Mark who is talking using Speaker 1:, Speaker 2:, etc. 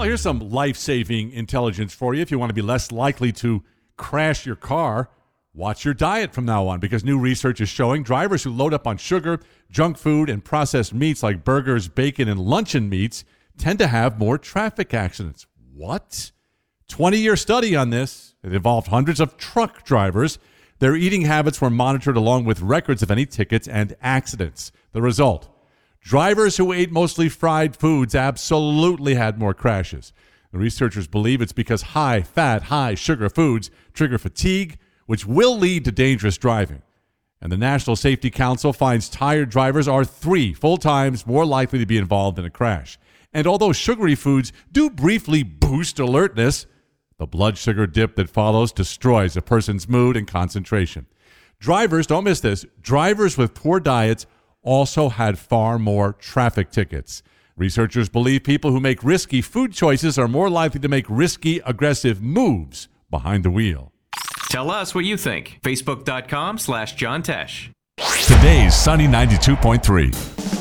Speaker 1: here's some life-saving intelligence for you. If you want to be less likely to crash your car, watch your diet from now on, because new research is showing drivers who load up on sugar, junk food, and processed meats like burgers, bacon, and luncheon meats tend to have more traffic accidents. What? 20-year study on this. It involved hundreds of truck drivers. Their eating habits were monitored along with records of any tickets and accidents. The result: drivers who ate mostly fried foods absolutely had more crashes. The researchers believe it's because high-fat, high-sugar foods trigger fatigue, which will lead to dangerous driving. And the National Safety Council finds tired drivers are 3 full times more likely to be involved in a crash. And although sugary foods do briefly boost alertness, the blood sugar dip that follows destroys a person's mood and concentration. Drivers, don't miss this, drivers with poor diets also had far more traffic tickets. Researchers believe people who make risky food choices are more likely to make risky, aggressive moves behind the wheel.
Speaker 2: Tell us what you think. Facebook.com/John Tesh.
Speaker 3: Today's Sunny 92.3.